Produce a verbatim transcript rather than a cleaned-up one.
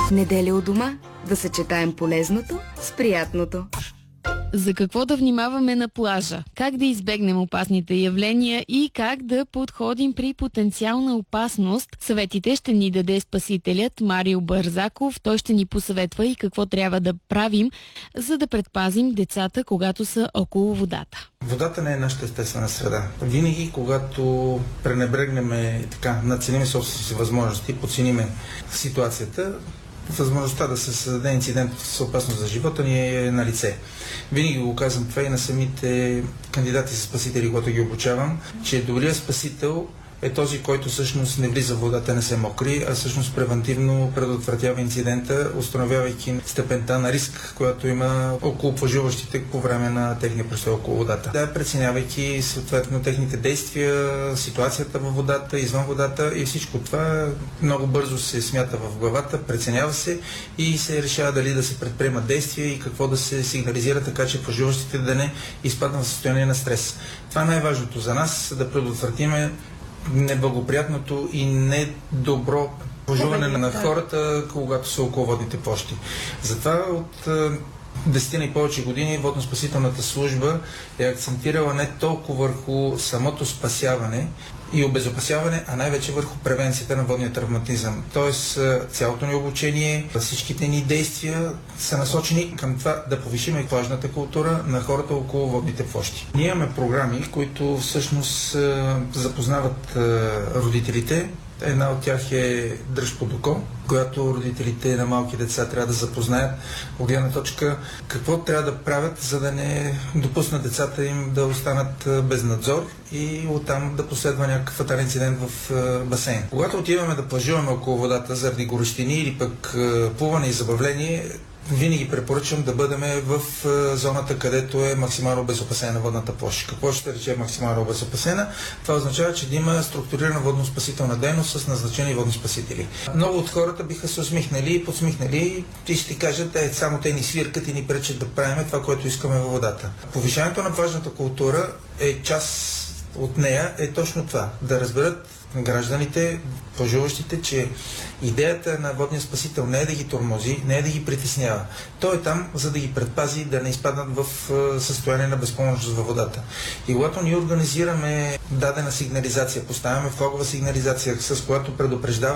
Неделя у дома. Да съчетаем полезното с приятното. За какво да внимаваме на плажа, как да избегнем опасните явления и как да подходим при потенциална опасност. Съветите ще ни даде спасителят Марио Бързаков. Той ще ни посъветва и какво трябва да правим, за да предпазим децата, когато са около водата. Водата не е нашата естествена среда. Винаги, когато пренебрегнем, така, надцениме собствените си възможности, подцениме ситуацията, възможността да се създаде инцидент с опасност за живота ни е на лице. Винаги го казвам това и на самите кандидати за спасители, когато ги обучавам, че добрият спасител е този, който всъщност не влиза в водата, не се мокри, а всъщност превентивно предотвратява инцидента, установявайки степента на риск, която има около плажуващите по време на техния престой около водата. Да, преценявайки съответно техните действия, ситуацията във водата, извън водата и всичко това много бързо се смята в главата, преценява се и се решава дали да се предприемат действия и какво да се сигнализира, така че плажуващите да не изпаднат в състояние на стрес. Това е най-важното за нас, да предотвратиме неблагоприятното и недобро плажуване на хората, когато са около водните площи. Затова от десет и повече години водно-спасителната служба е акцентирала не толкова върху самото спасяване и обезопасяване, а най-вече върху превенцията на водния травматизъм. Тоест цялото ни обучение, всичките ни действия са насочени към това да повишим плажната култура на хората около водните площи. Ние имаме програми, които всъщност запознават родителите. Една от тях е Дръж под око, която родителите на малки деца трябва да запознаят от гледна точка какво трябва да правят, за да не допуснат децата им да останат без надзор и оттам да последва някакъв фатален инцидент в басейн. Когато отиваме да плажуваме около водата заради горещини или пък плуване и забавление, винаги препоръчвам да бъдем в зоната, където е максимално обезопасена водната площ. Какво ще рече максимално обезопасена? Това означава, че да има структурирана водно-спасителна дейност с назначени водни спасители. Много от хората биха се усмихнали и подсмихнали и ще ти кажат, е, само те ни свиркат и ни пречат да правим това, което искаме във водата. Повишаването на плажната култура е част от нея, е точно това. Да разберат гражданите, плажуващите, че идеята на водния спасител не е да ги тормози, не е да ги притеснява. Той е там, за да ги предпази да не изпаднат в състояние на безпомощност във водата. И когато ние организираме дадена сигнализация, поставяме флагова сигнализация, с която предупреждаваме